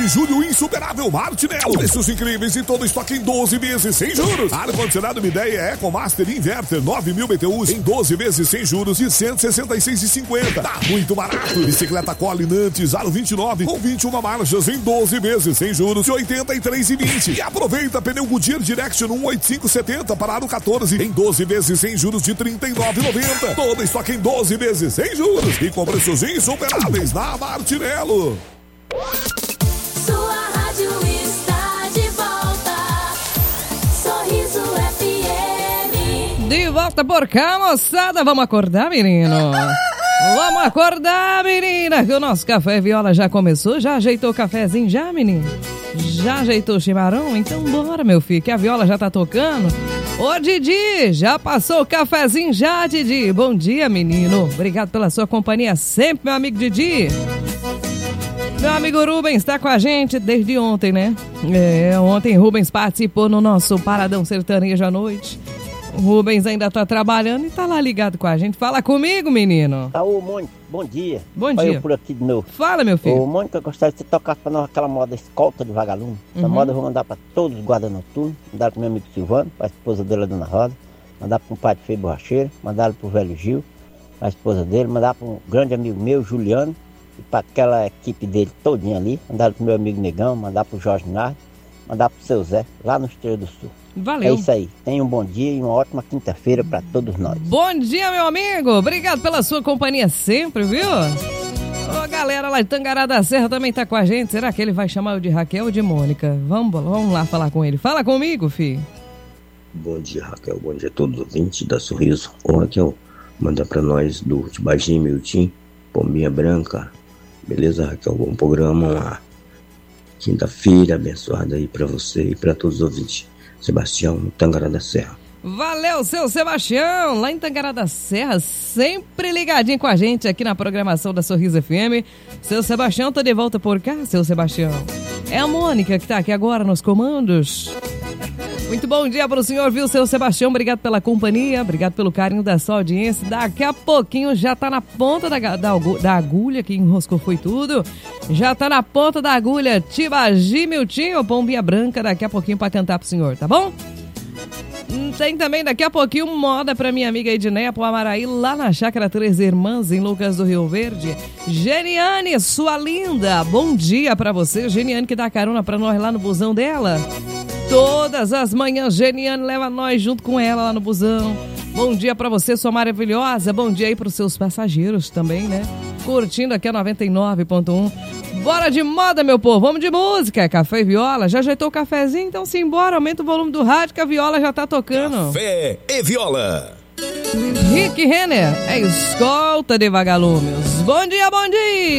Julho insuperável Martinello. Preços incríveis em todo estoque em 12 vezes sem juros. Ar-condicionado Midea EcoMaster Inverter 9.000 BTUs em 12 vezes sem juros de R$ 166,50. Tá muito barato. Bicicleta Collie Nantes Aro 29 com 21 marchas em 12 vezes sem juros de R$ 83,20. E aproveita pneu Goodyear Direction 18570 para Aro 14 em 12 vezes sem juros de R$ 39,90. Todo estoque em 12 vezes sem juros e com preços insuperáveis na Martinello. Sua rádio está de volta. Sorriso FM. De volta por cá, moçada. Vamos acordar, menino? Vamos acordar, menina, que o nosso Café Viola já começou. Já ajeitou o cafezinho já, menino? Já ajeitou o chimarrão? Então bora, meu filho, que a viola já tá tocando. Ô, Didi, já passou o cafezinho já, Didi? Bom dia, menino. Obrigado pela sua companhia sempre, meu amigo Didi. Meu amigo Rubens está com a gente desde ontem, né? Ontem Rubens participou no nosso Paradão Sertanejo à noite. O Rubens ainda tá trabalhando e tá lá ligado com a gente. Fala comigo, menino. Ô, Mônica, bom dia. Bom dia. Olha eu por aqui de novo. Fala, meu filho. Ô, Mônica, eu gostaria de você tocar pra nós aquela moda escolta de vagalume. Essa moda eu vou mandar pra todos os guardas noturnos. Mandar pro meu amigo Silvano, pra esposa dele, a Dona Rosa. Mandar pro compadre Feio Borracheiro. Mandar pro velho Gil, a esposa dele. Mandar pro um grande amigo meu, Juliano. E para aquela equipe dele todinha ali, mandar pro meu amigo Negão, mandar pro Jorge Nardo, mandar pro seu Zé, lá no Esteio do Sul. Valeu. É isso aí. Tenha um bom dia e uma ótima quinta-feira para todos nós. Bom dia, meu amigo. Obrigado pela sua companhia sempre, viu? Ô, galera lá de Tangará da Serra também tá com a gente. Será que ele vai chamar eu de Raquel ou de Mônica? Vamos lá falar com ele. Fala comigo, filho. Bom dia, Raquel. Bom dia a todos os ouvintes da Sorriso. Ô, Raquel, manda pra nós do Tibagim, Miltim, Pombinha Branca. Beleza, Raquel? Bom programa, uma quinta-feira abençoada aí pra você e pra todos os ouvintes. Sebastião, no Tangará da Serra. Valeu, seu Sebastião, lá em Tangará da Serra, sempre ligadinho com a gente aqui na programação da Sorriso FM. Seu Sebastião tá de volta por cá, seu Sebastião. É a Mônica que tá aqui agora nos comandos. Muito bom dia para o senhor, viu, seu Sebastião? Obrigado pela companhia, obrigado pelo carinho da sua audiência. Daqui a pouquinho já tá na ponta da agulha, que enroscou foi tudo. Já tá na ponta da agulha, Tibagi, Miltinho, Pombinha Branca, daqui a pouquinho para cantar pro senhor, tá bom? Tem também daqui a pouquinho moda pra minha amiga Edneia, pro Amaraí, lá na Chácara Três Irmãs, em Lucas do Rio Verde. Geniane, sua linda, bom dia pra você. Geniane que dá carona pra nós lá no busão dela. Todas as manhãs, Geniane leva nós junto com ela lá no busão. Bom dia pra você, sua maravilhosa. Bom dia aí pros seus passageiros também, né? Curtindo aqui a 99.1. Bora de moda, meu povo. Vamos de música. Café e Viola. Já ajeitou o cafezinho? Então simbora. Aumenta o volume do rádio que a viola já tá tocando. Café e Viola. Rick Renner é escolta de vagalumes. Bom dia, bom dia.